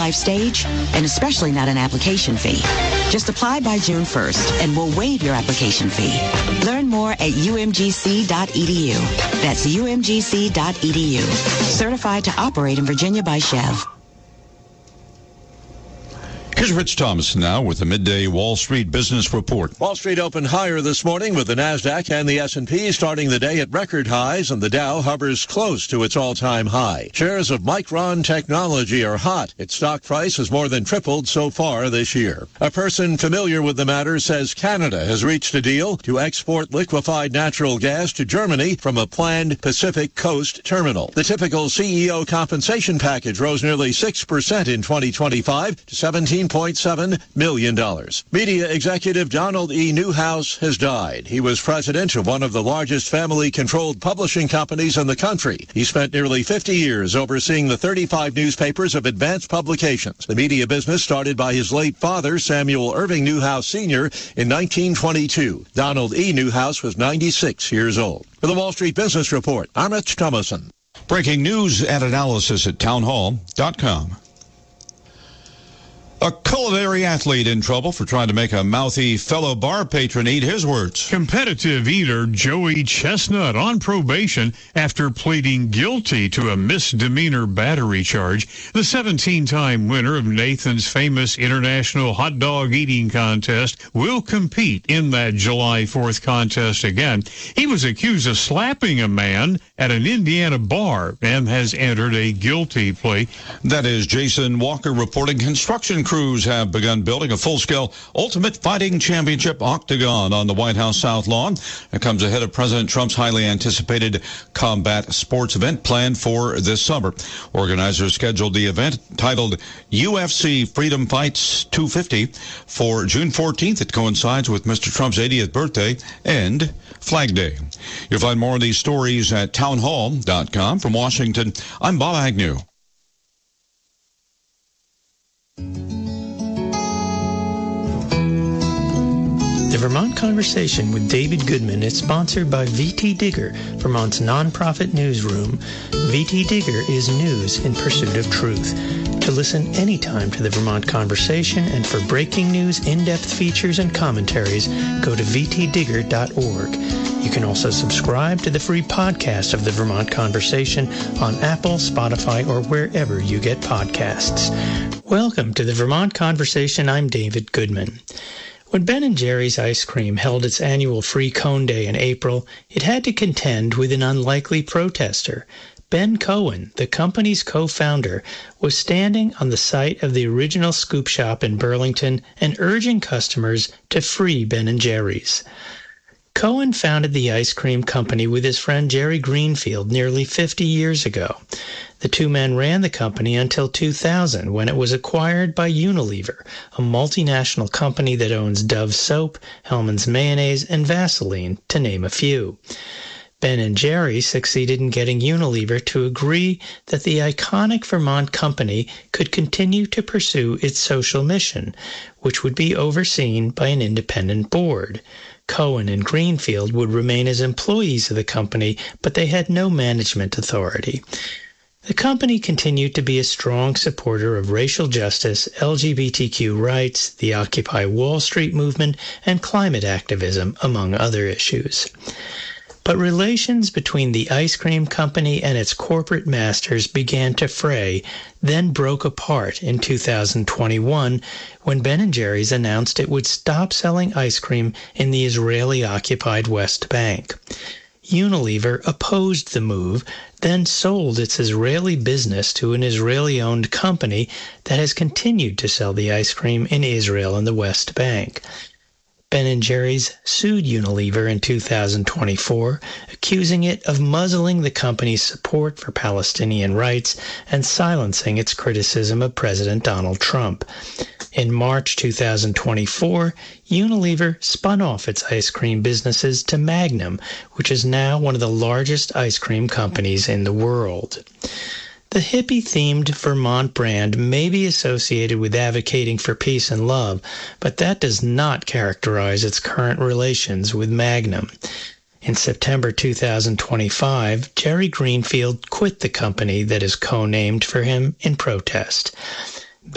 life stage, and especially not an application fee. Just apply by June 1st, and we'll waive your application fee. Learn more at umgc.edu. That's umgc.edu. Certified to operate in Virginia by Chev. Here's Rich Thomas now with the midday Wall Street Business Report. Wall Street opened higher this morning with the Nasdaq and the S&P starting the day at record highs, and the Dow hovers close to its all-time high. Shares of Micron Technology are hot. Its stock price has more than tripled so far this year. A person familiar with the matter says Canada has reached a deal to export liquefied natural gas to Germany from a planned Pacific Coast terminal. The typical CEO compensation package rose nearly 6% in 2025 to $17.7 million. Media executive Donald E. Newhouse has died. He was president of one of the largest family-controlled publishing companies in the country. He spent nearly 50 years overseeing the 35 newspapers of Advanced Publications. The media business started by his late father, Samuel Irving Newhouse Sr., in 1922. Donald E. Newhouse was 96 years old. For the Wall Street Business Report, I'm Rich Thomason. Breaking news and analysis at townhall.com. A culinary athlete in trouble for trying to make a mouthy fellow bar patron eat his words. Competitive eater Joey Chestnut on probation after pleading guilty to a misdemeanor battery charge. The 17-time winner of Nathan's famous international hot dog eating contest will compete in that July 4th contest again. He was accused of slapping a man at an Indiana bar and has entered a guilty plea. That is Jason Walker reporting. Construction crews have begun building a full-scale Ultimate Fighting Championship octagon on the White House South Lawn. It comes ahead of President Trump's highly anticipated combat sports event planned for this summer. Organizers scheduled the event titled UFC Freedom Fights 250 for June 14th. It coincides with Mr. Trump's 80th birthday and Flag Day. You'll find more of these stories at townhall.com. From Washington, I'm Bob Agnew. The Vermont Conversation with David Goodman is sponsored by VT Digger, Vermont's nonprofit newsroom. VT Digger is news in pursuit of truth. To listen anytime to the Vermont Conversation and for breaking news, in-depth features, and commentaries, go to vtdigger.org. You can also subscribe to the free podcast of the Vermont Conversation on Apple, Spotify, or wherever you get podcasts. Welcome to the Vermont Conversation. I'm David Goodman. When Ben & Jerry's Ice Cream held its annual Free Cone Day in April, it had to contend with an unlikely protester. Ben Cohen, the company's co-founder, was standing on the site of the original scoop shop in Burlington and urging customers to free Ben & Jerry's. Cohen founded the ice cream company with his friend Jerry Greenfield nearly 50 years ago. The two men ran the company until 2000, when it was acquired by Unilever, a multinational company that owns Dove soap, Hellmann's mayonnaise, and Vaseline, to name a few. Ben & Jerry succeeded in getting Unilever to agree that the iconic Vermont company could continue to pursue its social mission, which would be overseen by an independent board. Cohen and Greenfield would remain as employees of the company, but they had no management authority. The company continued to be a strong supporter of racial justice, LGBTQ rights, the Occupy Wall Street movement, and climate activism, among other issues. But relations between the ice cream company and its corporate masters began to fray, then broke apart in 2021 when Ben & Jerry's announced it would stop selling ice cream in the Israeli-occupied West Bank. Unilever opposed the move, then sold its Israeli business to an Israeli-owned company that has continued to sell the ice cream in Israel and the West Bank. Ben & Jerry's sued Unilever in 2024, accusing it of muzzling the company's support for Palestinian rights and silencing its criticism of President Donald Trump. In March 2024, Unilever spun off its ice cream businesses to Magnum, which is now one of the largest ice cream companies in the world. The hippie-themed Vermont brand may be associated with advocating for peace and love, but that does not characterize its current relations with Magnum. In September 2025, Jerry Greenfield quit the company that is co-named for him in protest.